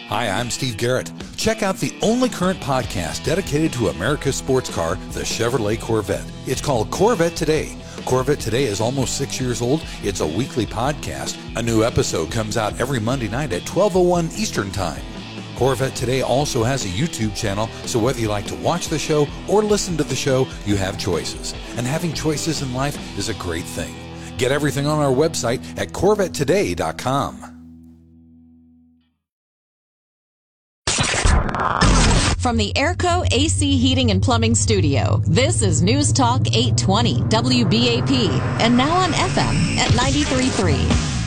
Hi, I'm Steve Garrett. Check out the only current podcast dedicated to America's sports car, the Chevrolet Corvette. It's called Corvette Today. Corvette Today is almost 6 years old. It's a weekly podcast. A new episode comes out every Monday night at 12:01 Eastern Time. Corvette Today also has a YouTube channel, so whether you like to watch the show or listen to the show, you have choices. And having choices in life is a great thing. Get everything on our website at CorvetteToday.com. From the Airco AC Heating and Plumbing Studio, this is News Talk 820 WBAP, and now on FM at 93.3.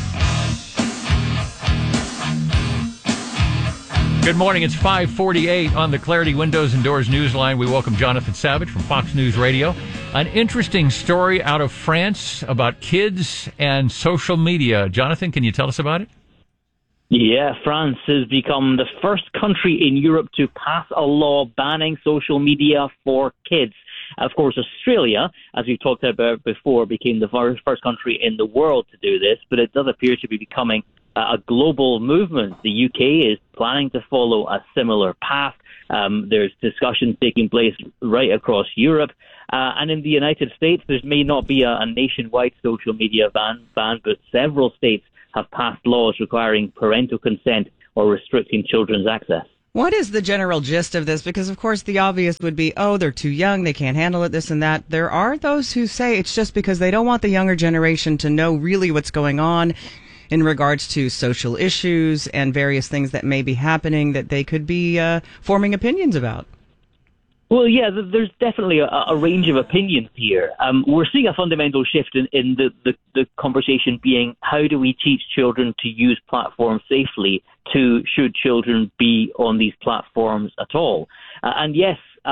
Good morning. It's 5:48 on the Clarity Windows and Doors Newsline. We welcome Jonathan Savage from Fox News Radio. An interesting story out of France about kids and social media. Jonathan, can you tell us about it? Yeah, France has become the first country in Europe to pass a law banning social media for kids. Of course, Australia, as we've talked about before, became the first country in the world to do this, but it does appear to be becoming a global movement. The UK is planning to follow a similar path. There's discussions taking place right across Europe. And in the United States, there may not be a nationwide social media ban, but several states have passed laws requiring parental consent or restricting children's access. What is the general gist of this? Because, of course, the obvious would be, oh, they're too young, they can't handle it, this and that. There are those who say it's just because they don't want the younger generation to know really what's going on in regards to social issues and various things that may be happening that they could be forming opinions about. Well, yeah, there's definitely a range of opinions here. We're seeing a fundamental shift in the conversation being, how do we teach children to use platforms safely, to should children be on these platforms at all? And yes,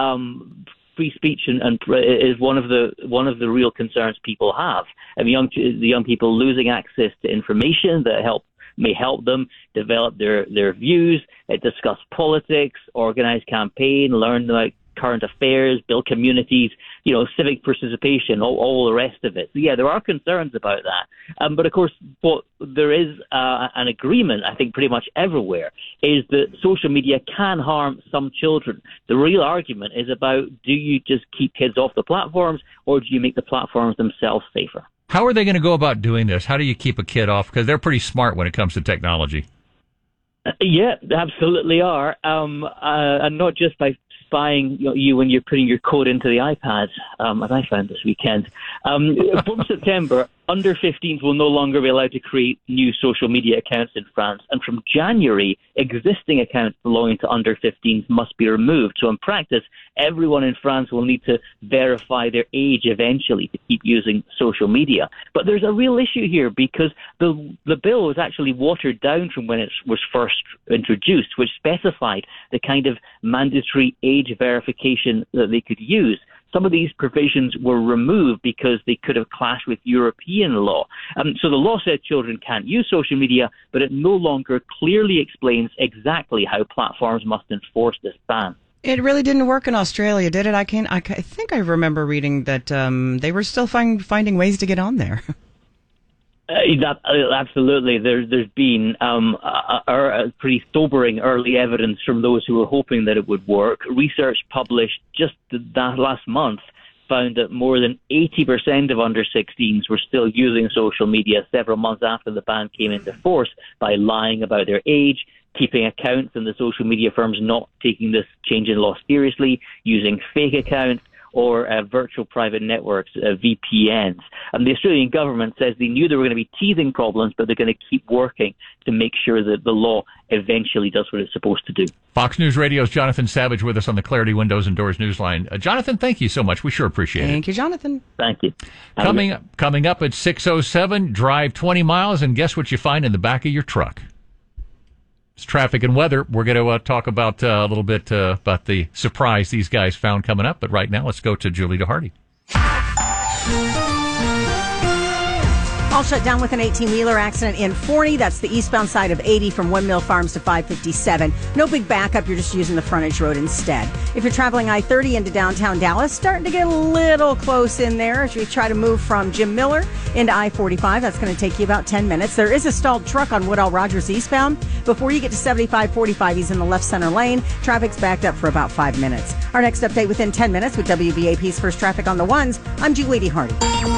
free speech and is one of the real concerns people have. The young people losing access to information that may help them develop their views, discuss politics, organize campaign, learn like current affairs, build communities, civic participation, all the rest of it. So, yeah, there are concerns about that. But, of course, what there is an agreement, I think, pretty much everywhere, is that social media can harm some children. The real argument is about, do you just keep kids off the platforms, or do you make the platforms themselves safer? How are they going to go about doing this? How do you keep a kid off? Because they're pretty smart when it comes to technology. Yeah, they absolutely are. And not just by spying you when you're putting your code into the iPad, as I found this weekend. From September, under 15s will no longer be allowed to create new social media accounts in France. And from January, existing accounts belonging to under 15s must be removed. So in practice, everyone in France will need to verify their age eventually to keep using social media. But there's a real issue here because the bill was actually watered down from when it was first introduced, which specified the kind of mandatory age verification that they could use. Some of these provisions were removed because they could have clashed with European law. So the law said children can't use social media, but it no longer clearly explains exactly how platforms must enforce this ban. It really didn't work in Australia, did it? I think I remember reading that they were still finding ways to get on there. Absolutely. There's been a pretty sobering early evidence from those who were hoping that it would work. Research published just that last month found that more than 80% of under 16s were still using social media several months after the ban came into force by lying about their age, keeping accounts, and the social media firms not taking this change in law seriously, using fake accounts, or virtual private networks, VPNs. And the Australian government says they knew there were going to be teething problems, but they're going to keep working to make sure that the law eventually does what it's supposed to do. Fox News Radio's Jonathan Savage with us on the Clarity Windows and Doors Newsline. Jonathan, thank you so much. We sure appreciate it. Thank you, Jonathan. Thank you. Coming up at 6:07, drive 20 miles, and guess what you find in the back of your truck? It's traffic and weather. We're going to talk about a little bit about the surprise these guys found coming up. But right now, let's go to Julie DeHardy. All shut down with an 18-wheeler accident in Forney. That's the eastbound side of 80 from Windmill Farms to 557. No big backup. You're just using the frontage road instead. If you're traveling I-30 into downtown Dallas, starting to get a little close in there as you try to move from Jim Miller into I-45. That's going to take you about 10 minutes. There is a stalled truck on Woodall Rogers eastbound. Before you get to 7545, he's in the left center lane. Traffic's backed up for about 5 minutes. Our next update within 10 minutes with WBAP's First Traffic on the Ones. I'm Julie Hardy.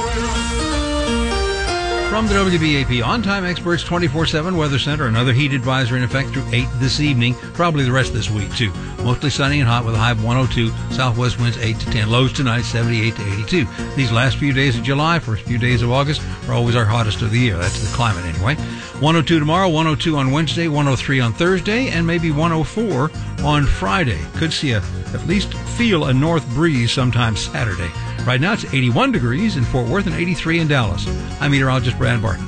From the WBAP On-Time Experts 24/7 Weather Center, another heat advisory in effect through 8 this evening, probably the rest of this week, too. Mostly sunny and hot with a high of 102, southwest winds 8 to 10, lows tonight 78 to 82. These last few days of July, first few days of August, are always our hottest of the year. That's the climate anyway. 102 tomorrow, 102 on Wednesday, 103 on Thursday, and maybe 104 on Friday. Could see at least feel a north breeze sometime Saturday. Right now it's 81 degrees in Fort Worth and 83 in Dallas. I'm meteorologist Brad Barton.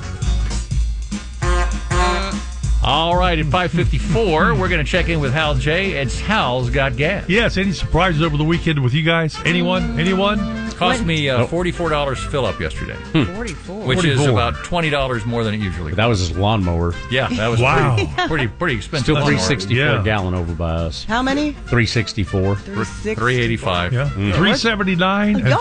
All right, at 5:54, we're going to check in with Hal J. It's Hal's Got Gas. Yes, any surprises over the weekend with you guys? Anyone? It cost me $44 to fill up yesterday. 44. Which is about $20 more than it usually costs. That was his lawnmower. Yeah, that was pretty expensive. Still lawnmower. $3.64 a gallon over by us. How many? $3.64. $3.85. Yeah, $3.79 and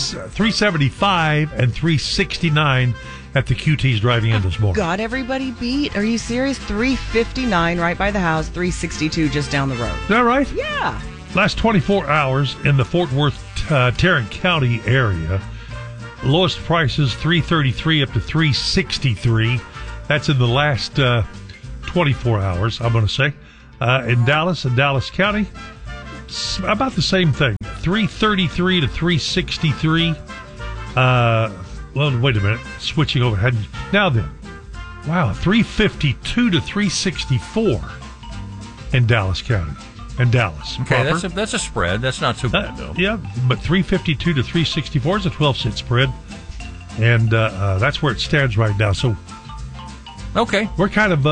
$3.75 and $3.69 at the QT's driving in this morning. Got everybody beat. Are you serious? $3.59 right by the house, $3.62 just down the road. Is that right? Yeah. Last 24 hours in the Fort Worth, Tarrant County area, lowest prices $3.33 up to $3.63. That's in the last 24 hours, I'm going to say. In Dallas and Dallas County, it's about the same thing. $3.33 to $3.63. Well, wait a minute. Switching over. Now then. Wow, $3.52 to $3.64 in Dallas County. And Dallas. Okay, proper. that's a spread. That's not too bad, though. Yeah, but $3.52 to $3.64 is a 12-cent spread. And that's where it stands right now. So okay. We're kind of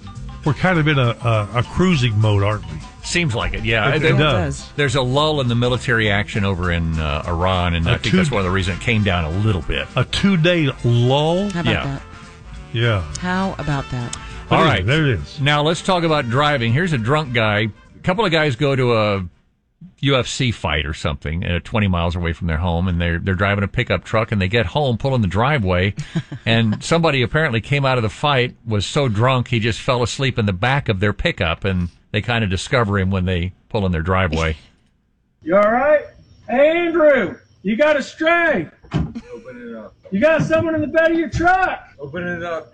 in a cruising mode, aren't we? Seems like it, yeah. It does. There's a lull in the military action over in Iran, and I think that's one of the reasons it came down a little bit. A 2-day lull? How about that? Yeah. How about that? All right. There it is. Now let's talk about driving. Here's a drunk guy. A couple of guys go to a UFC fight or something 20 miles away from their home, and they're driving a pickup truck, and they get home, pull in the driveway, and somebody apparently came out of the fight, was so drunk he just fell asleep in the back of their pickup, and they kind of discover him when they pull in their driveway. You all right? Hey, Andrew, you got a stray. Open it up. You got someone in the bed of your truck. Open it up.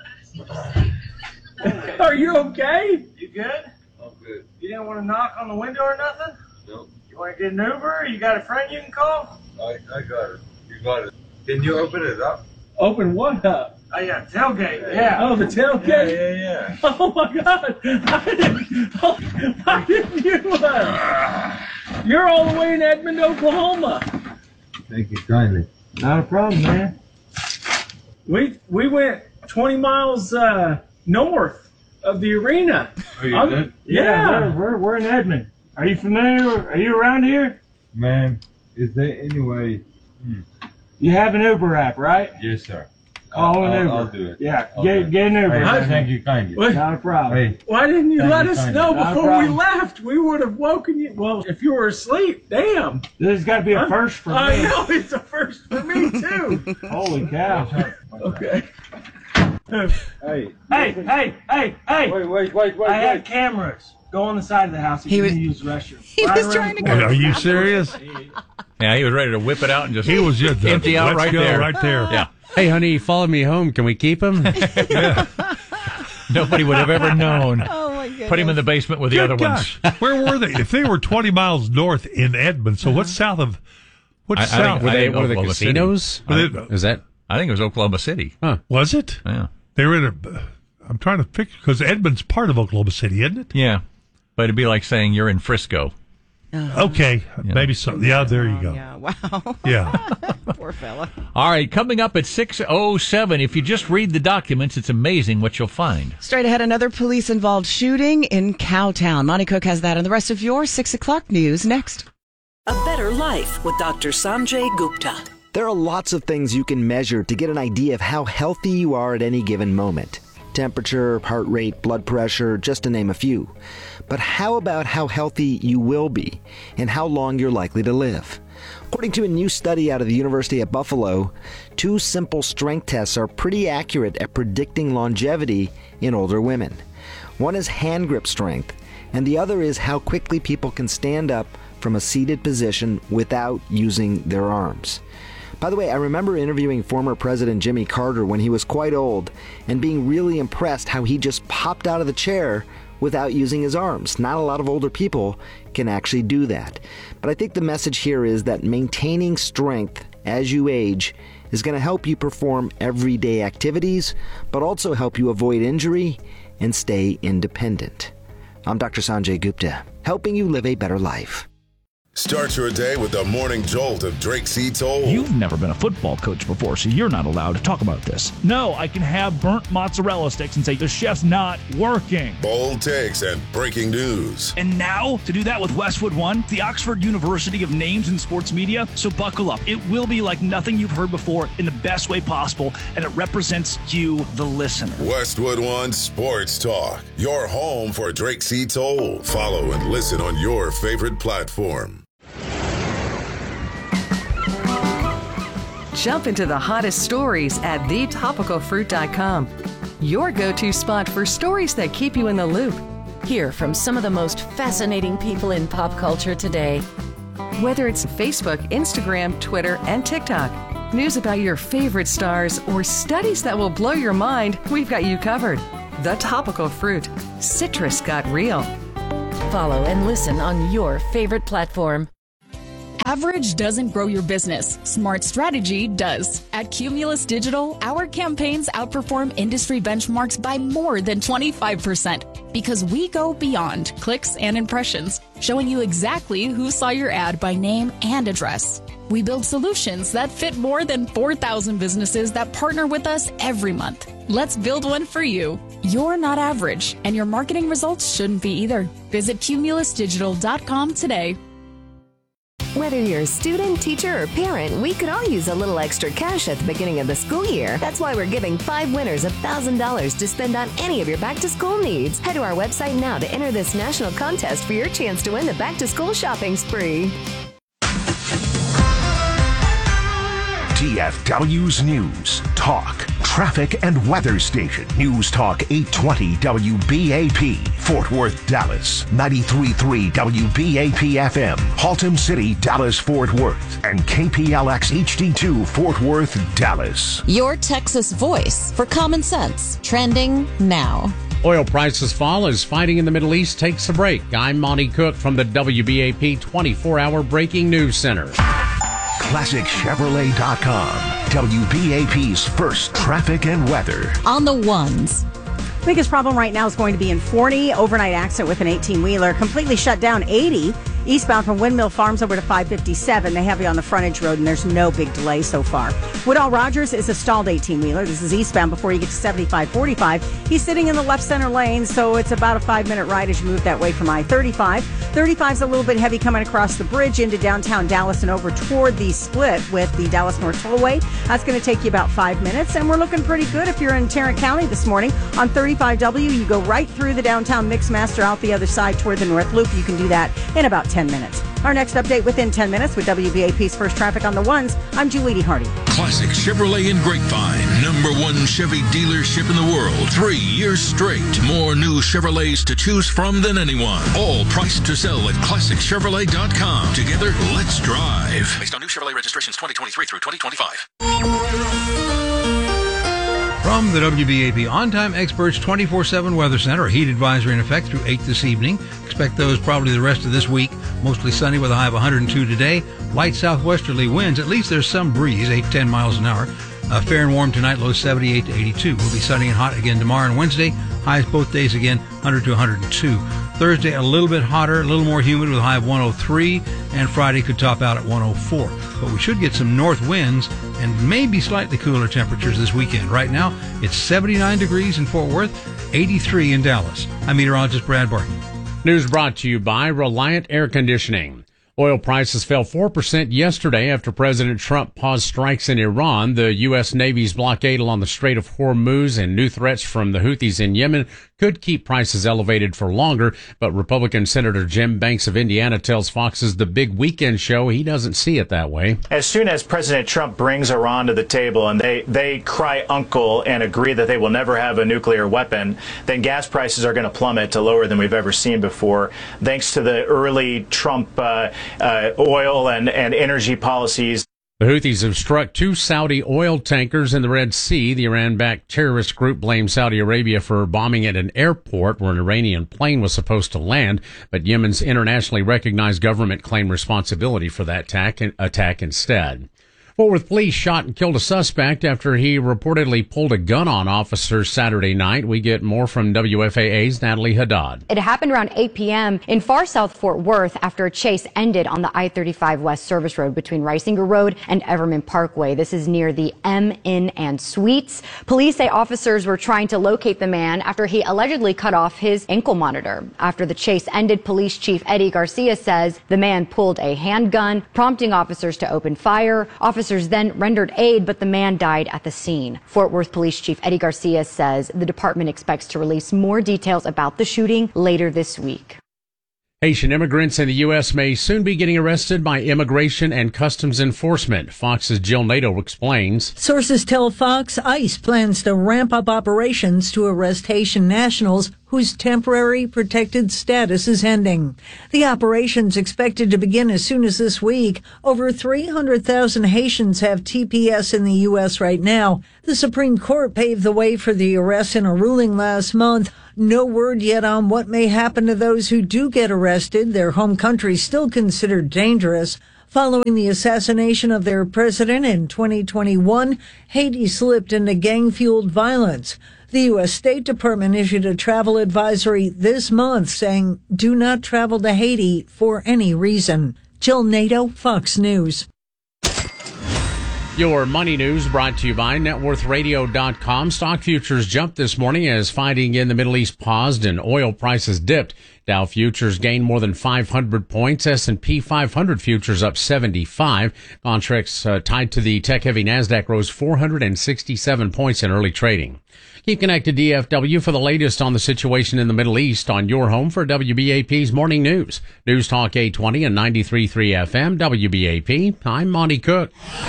Are you okay? You good? I'm good. You didn't want to knock on the window or nothing? Nope. You want to get an Uber? You got a friend you can call? I got it. You got it. Can you open it up? Open what up? Oh, yeah, tailgate. Yeah. Oh, the tailgate? Yeah. Oh, my God. Why didn't you? You're all the way in Edmond, Oklahoma. Thank you kindly. Not a problem, man. We went 20 miles north of the arena. Oh, you did? Yeah. We're in Edmond. Are you familiar? Are you around here? Man, is there any way? You have an Uber app, right? Yes, sir. Call an Uber. I'll do it. Yeah, Okay. get an Uber. Hey, thank you kindly. Not a problem. Hey, Why didn't you let us know Not a before we problem. left? We would have woken you. Well, if you were asleep, damn. This has got to be a first for me. I know, it's a first for me, too. Holy cow. Okay. hey. Hey. Wait. I have cameras. Go on the side of the house. You can use the restroom. He was trying to go. Are you serious? Yeah, he was ready to whip it out and just He was just empty out let's right go there. right there. Yeah. Hey, honey, he followed me home. Can we keep him? Yeah. Nobody would have ever known. Oh, my goodness. Put him in the basement with the Good other gosh. ones. Where were they? If they were 20 miles north in Edmond, so what's south of? What's south? Were they think one of the Oklahoma City. casinos? Is that? I think it was Oklahoma City. Was it? Yeah. They were in a. I'm trying to fix because Edmond's part of Oklahoma City, isn't it? Yeah. But it'd be like saying you're in Frisco. Okay, maybe so. Yeah, there you go. Yeah, wow. Yeah. Poor fella. All right, coming up at 6:07. If you just read the documents, it's amazing what you'll find. Straight ahead, another police-involved shooting in Cowtown. Monty Cook has that and the rest of your 6 o'clock news next. A Better Life with Dr. Sanjay Gupta. There are lots of things you can measure to get an idea of how healthy you are at any given moment. Temperature, heart rate, blood pressure, just to name a few. But how about how healthy you will be and how long you're likely to live? According to a new study out of the University at Buffalo, 2 simple strength tests are pretty accurate at predicting longevity in older women. One is hand grip strength, and the other is how quickly people can stand up from a seated position without using their arms. By the way, I remember interviewing former President Jimmy Carter when he was quite old and being really impressed how he just popped out of the chair without using his arms. Not a lot of older people can actually do that. But I think the message here is that maintaining strength as you age is going to help you perform everyday activities, but also help you avoid injury and stay independent. I'm Dr. Sanjay Gupta, helping you live a better life. Start your day with the morning jolt of Drake C. Toll. You've never been a football coach before, so you're not allowed to talk about this. No, I can have burnt mozzarella sticks and say the chef's not working. Bold takes and breaking news. And now, to do that with Westwood One, the Oxford University of Names in Sports Media. So buckle up. It will be like nothing you've heard before in the best way possible, and it represents you, the listener. Westwood One Sports Talk, your home for Drake C. Toll. Follow and listen on your favorite platform. Jump into the hottest stories at thetopicalfruit.com. Your go-to spot for stories that keep you in the loop. Hear from some of the most fascinating people in pop culture today. Whether it's Facebook, Instagram, Twitter, and TikTok, news about your favorite stars, or studies that will blow your mind, we've got you covered. The Topical Fruit. Citrus got real. Follow and listen on your favorite platform. Average doesn't grow your business. Smart strategy does. At Cumulus Digital, our campaigns outperform industry benchmarks by more than 25% because we go beyond clicks and impressions, showing you exactly who saw your ad by name and address. We build solutions that fit more than 4,000 businesses that partner with us every month. Let's build one for you. You're not average, and your marketing results shouldn't be either. Visit cumulusdigital.com today. Whether you're a student, teacher, or parent, we could all use a little extra cash at the beginning of the school year. That's why we're giving 5 winners $1,000 to spend on any of your back-to-school needs. Head to our website now to enter this national contest for your chance to win the back-to-school shopping spree. DFW's News, Talk, Traffic, and Weather Station. News Talk 820 WBAP, Fort Worth, Dallas. 93.3 WBAP FM, Haltom City, Dallas, Fort Worth. And KPLX HD2, Fort Worth, Dallas. Your Texas voice for common sense. Trending now. Oil prices fall as fighting in the Middle East takes a break. I'm Monty Cook from the WBAP 24-hour Breaking News Center. ClassicChevrolet.com, WBAP's first traffic and weather. On the ones. Biggest problem right now is going to be in Forney. Overnight accident with an 18-wheeler. Completely shut down 80 eastbound from Windmill Farms over to 557. They have you on the frontage road, and there's no big delay so far. Woodall Rogers is a stalled 18-wheeler. This is eastbound before you get to 7545. He's sitting in the left center lane, so it's about a 5-minute ride as you move that way from I-35. 35's a little bit heavy coming across the bridge into downtown Dallas and over toward the split with the Dallas North Tollway. That's going to take you about 5 minutes, and we're looking pretty good if you're in Tarrant County this morning. On 35W, you go right through the downtown Mixmaster out the other side toward the North Loop. You can do that in about 10 minutes. Our next update within 10 minutes with WBAP's First Traffic on the Ones. I'm Julie Hardy. Classic Chevrolet in Grapevine. #1 Chevy dealership in the world. 3 years straight. More new Chevrolets to choose from than anyone. All priced to sell at ClassicChevrolet.com. Together, let's drive. Based on new Chevrolet registrations 2023 through 2025. From the WBAP On-Time Experts 24/7 Weather Center, a heat advisory in effect through 8 this evening. Expect those probably the rest of this week. Mostly sunny with a high of 102 today. Light southwesterly winds. At least there's some breeze, 8 to 10 miles an hour. Fair and warm tonight, low 78 to 82. We'll be sunny and hot again tomorrow and Wednesday. Highs both days again, 100 to 102. Thursday, a little bit hotter, a little more humid with a high of 103. And Friday could top out at 104. But we should get some north winds and maybe slightly cooler temperatures this weekend. Right now, it's 79 degrees in Fort Worth, 83 in Dallas. I'm meteorologist Brad Barton. News brought to you by Reliant Air Conditioning. Oil prices fell 4% yesterday after President Trump paused strikes in Iran. The U.S. Navy's blockade along the Strait of Hormuz and new threats from the Houthis in Yemen could keep prices elevated for longer. But Republican Senator Jim Banks of Indiana tells Fox's The Big Weekend Show he doesn't see it that way. As soon as President Trump brings Iran to the table and they cry uncle and agree that they will never have a nuclear weapon, then gas prices are going to plummet to lower than we've ever seen before, thanks to the early Trump oil and energy policies. The Houthis have struck 2 Saudi oil tankers in the Red Sea. The Iran-backed terrorist group blames Saudi Arabia for bombing at an airport where an Iranian plane was supposed to land, but Yemen's internationally recognized government claimed responsibility for that attack instead. Fort Worth police shot and killed a suspect after he reportedly pulled a gun on officers Saturday night. We get more from WFAA's Natalie Haddad. It happened around 8 p.m. in far south Fort Worth after a chase ended on the I-35 West Service Road between Reisinger Road and Everman Parkway. This is near the M Inn and Suites. Police say officers were trying to locate the man after he allegedly cut off his ankle monitor. After the chase ended, Police Chief Eddie Garcia says the man pulled a handgun, prompting officers to open fire. Officers then rendered aid, but the man died at the scene. Fort Worth Police Chief Eddie Garcia says the department expects to release more details about the shooting later this week. Haitian immigrants in the U.S. may soon be getting arrested by Immigration and Customs Enforcement. Fox's Jill Nato explains. Sources tell Fox ICE plans to ramp up operations to arrest Haitian nationals whose temporary protected status is ending. The operation's expected to begin as soon as this week. Over 300,000 Haitians have TPS in the U.S. right now. The Supreme Court paved the way for the arrest in a ruling last month. No word yet on what may happen to those who do get arrested. Their home country still considered dangerous. Following the assassination of their president in 2021, Haiti slipped into gang-fueled violence. The U.S. State Department issued a travel advisory this month saying, do not travel to Haiti for any reason. Jill Nato, Fox News. Your money news brought to you by networthradio.com. Stock futures jumped this morning as fighting in the Middle East paused and oil prices dipped. Dow futures gained more than 500 points. S&P 500 futures up 75. Contracts tied to the tech-heavy NASDAQ rose 467 points in early trading. Keep connected to DFW for the latest on the situation in the Middle East on your home for WBAP's Morning News. News Talk 820 and 93.3 FM, WBAP. I'm Monty Cook.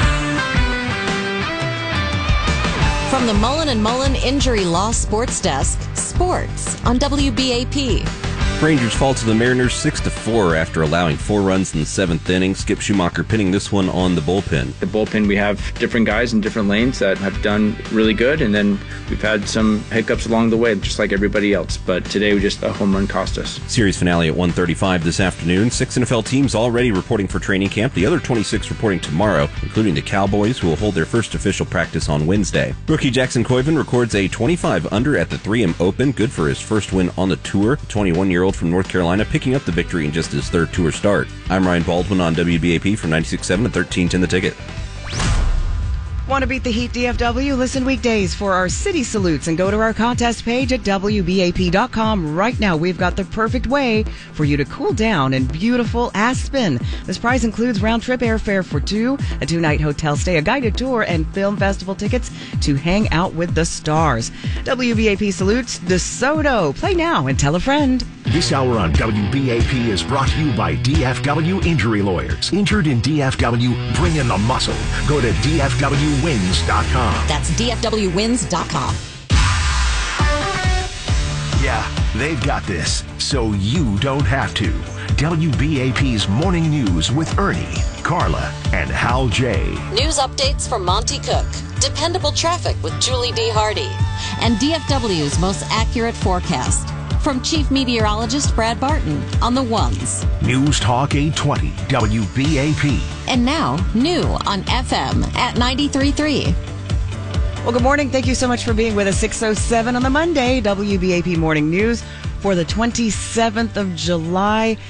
From the Mullen & Mullen Injury Law Sports Desk, sports on WBAP. Rangers fall to the Mariners 6-4 after allowing 4 runs in the 7th inning. Skip Schumacher pinning this one on the bullpen. The bullpen, we have different guys in different lanes that have done really good, and then we've had some hiccups along the way, just like everybody else. But today, just a home run cost us. Series finale at 1:35 this afternoon. 6 NFL teams already reporting for training camp. The other 26 reporting tomorrow, including the Cowboys, who will hold their first official practice on Wednesday. Rookie Jackson Koiven records a 25 under at the 3M Open, good for his first win on the tour. The 21-year-old from North Carolina picking up the victory in just his 3rd tour start. I'm Ryan Baldwin on WBAP from 96.7 and 1310 The Ticket. Want to beat the heat, DFW? Listen weekdays for our city salutes and go to our contest page at WBAP.com. Right now, we've got the perfect way for you to cool down in beautiful Aspen. This prize includes round-trip airfare for 2, a 2-night hotel stay, a guided tour, and film festival tickets to hang out with the stars. WBAP salutes DeSoto. Play now and tell a friend. This hour on WBAP is brought to you by DFW Injury Lawyers. Injured in DFW, bring in the muscle. Go to DFWWins.com. That's DFWWins.com. Yeah, they've got this, so you don't have to. WBAP's Morning News with Ernie, Carla, and Hal J. News updates from Monty Cook. Dependable traffic with Julie D. Hardy. And DFW's most accurate forecast. From Chief Meteorologist Brad Barton on the ones. News Talk 820 WBAP. And now, new on FM at 93.3. Well, good morning. Thank you so much for being with us. 6:07 on the Monday, WBAP Morning News for the 27th of July.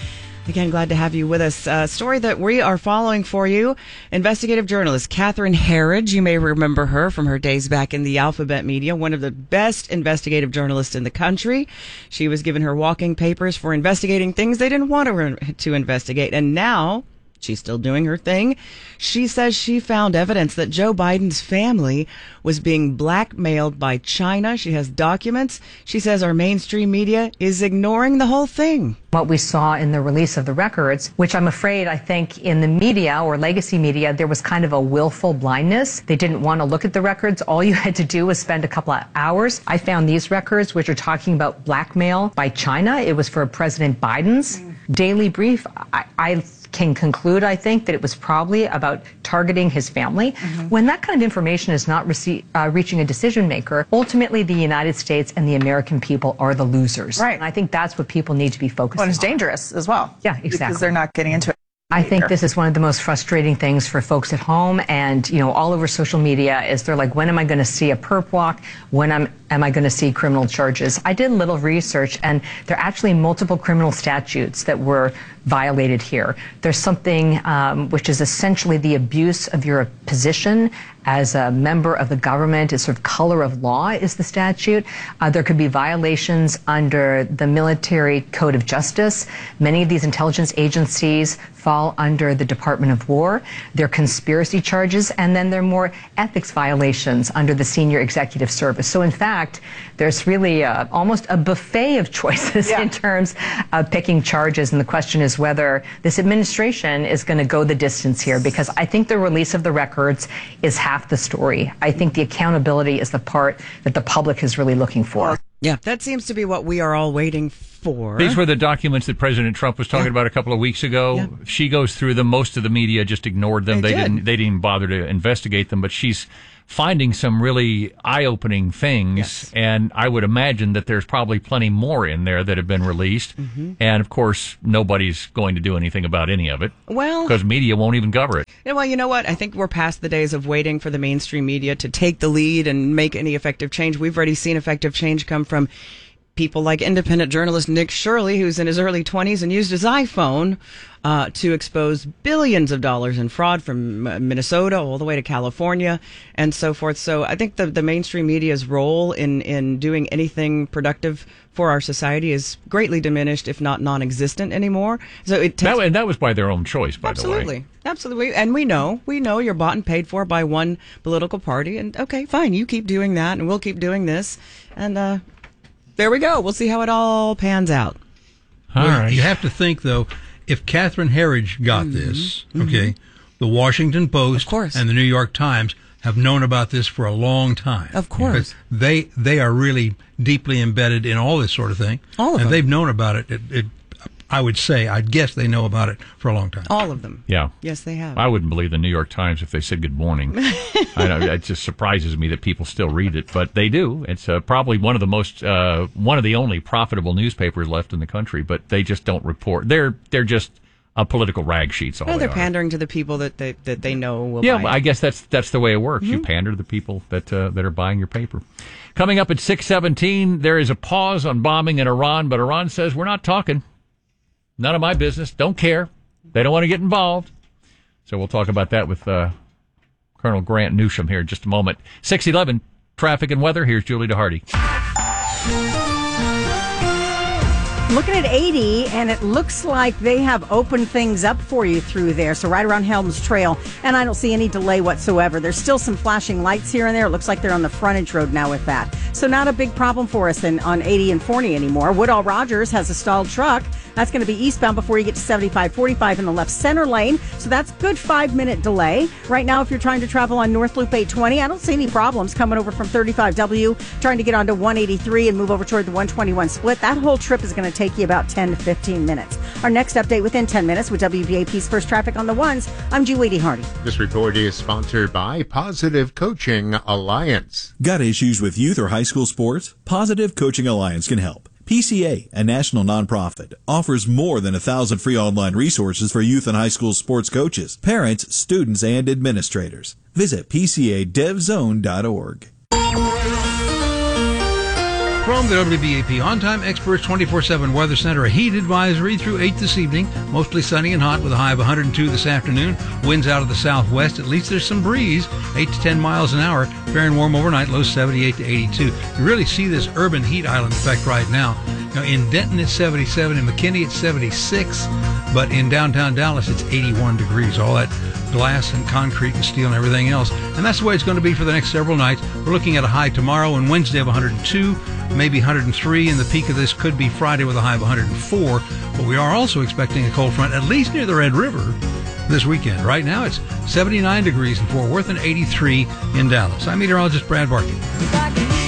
Again, glad to have you with us. A story that we are following for you. Investigative journalist Catherine Herridge. You may remember her from her days back in the Alphabet Media, one of the best investigative journalists in the country. She was given her walking papers for investigating things they didn't want her to investigate. And now she's still doing her thing. She says she found evidence that Joe Biden's family was being blackmailed by China. She has documents. She says our mainstream media is ignoring the whole thing. What we saw in the release of the records, which I'm afraid I think in the media or legacy media, there was kind of a willful blindness. They didn't want to look at the records. All you had to do was spend a couple of hours. I found these records, which are talking about blackmail by China. It was for President Biden's daily brief. I can conclude, I think, that it was probably about targeting his family. When that kind of information is not reaching a decision maker, ultimately the United States and the American people are the losers. Right. And I think that's what people need to be focused on. Well, it's dangerous as well. Yeah, exactly. Because they're not getting into it. I think this is one of the most frustrating things for folks at home and, all over social media is they're like, when am I going to see a perp walk? When am I going to see criminal charges? I did a little research and there are actually multiple criminal statutes that were violated here. There's something which is essentially the abuse of your position as a member of the government. It's sort of color of law is the statute. There could be violations under the Military Code of Justice. Many of these intelligence agencies fall under the Department of War. There are conspiracy charges, and then there are more ethics violations under the Senior Executive Service. So in fact, there's really almost a buffet of choices in terms of picking charges, and the question is whether this administration is going to go the distance here, because I think the release of the records is half the story. I think the accountability is the part that the public is really looking for. Yeah, that seems to be what we are all waiting for. These were the documents that President Trump was talking about a couple of weeks ago. Yeah. She goes through them. Most of the media just ignored them. They didn't even bother to investigate them, but she's finding some really eye-opening things, and I would imagine that there's probably plenty more in there that have been released, and of course, nobody's going to do anything about any of it, because media won't even cover it. Well, you know what? I think we're past the days of waiting for the mainstream media to take the lead and make any effective change. We've already seen effective change come from people like independent journalist Nick Shirley, who's in his early 20s and used his iPhone to expose billions of dollars in fraud from Minnesota all the way to California and so forth. So I think the mainstream media's role in doing anything productive for our society is greatly diminished, if not non-existent anymore. So it takes... And that was by their own choice, by the way. Absolutely. And we know you're bought and paid for by one political party. And okay, fine, you keep doing that and we'll keep doing this. And there we go. We'll see how it all pans out. All right. You have to think, though, if Catherine Herridge got this, the Washington Post and the New York Times have known about this for a long time. Of course. They are really deeply embedded in all this sort of thing. All of them. And they've known about it. I'd guess they know about it for a long time. All of them. Yeah. Yes, they have. I wouldn't believe the New York Times if they said good morning. I know it just surprises me that people still read it, but they do. It's probably one of the only profitable newspapers left in the country, but they just don't report. They're just a political rag sheets. They're pandering to the people that they know will buy it. I guess that's the way it works. You pander to the people that are buying your paper. Coming up at 6:17, there is a pause on bombing in Iran, but Iran says we're not talking. None of my business. Don't care. They don't want to get involved. So we'll talk about that with Colonel Grant Newsham here in just a moment. 6:11, traffic and weather. Here's Julie DeHardy. Looking at 80, and it looks like they have opened things up for you through there. So right around Helms Trail, and I don't see any delay whatsoever. There's still some flashing lights here and there. It looks like they're on the frontage road now with that. So not a big problem for us on 80 and 40 anymore. Woodall Rogers has a stalled truck. That's going to be eastbound before you get to 75-45 in the left center lane. So that's a good 5-minute delay. Right now, if you're trying to travel on North Loop 820, I don't see any problems coming over from 35W, trying to get onto 183 and move over toward the 121 split. That whole trip is going to take you about 10 to 15 minutes. Our next update within 10 minutes with WBAP's First Traffic on the Ones. I'm Julie DeHardy. This report is sponsored by Positive Coaching Alliance. Got issues with youth or high school sports? Positive Coaching Alliance can help. PCA, a national nonprofit, offers more than 1,000 free online resources for youth and high school sports coaches, parents, students, and administrators. Visit PCADevZone.org. From the WBAP On-Time Experts 24/7 Weather Center, a heat advisory through 8 this evening. Mostly sunny and hot with a high of 102 this afternoon. Winds out of the southwest. At least there's some breeze, 8 to 10 miles an hour. Fair and warm overnight, lows 78 to 82. You really see this urban heat island effect right now. Now in Denton it's 77, in McKinney it's 76, but in downtown Dallas it's 81 degrees. All that glass and concrete and steel and everything else. And that's the way it's going to be for the next several nights. We're looking at a high tomorrow and Wednesday of 102, maybe 103, and the peak of this could be Friday with a high of 104. But we are also expecting a cold front, at least near the Red River, this weekend. Right now it's 79 degrees in Fort Worth and 83 in Dallas. I'm meteorologist Brad Barkey.